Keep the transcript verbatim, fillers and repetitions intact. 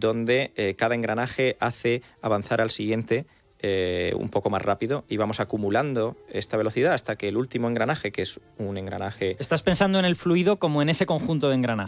donde eh, cada engranaje hace avanzar al siguiente eh, un poco más rápido y vamos acumulando esta velocidad hasta que el último engranaje, que es un engranaje... Estás pensando en el fluido como en ese conjunto de engranajes.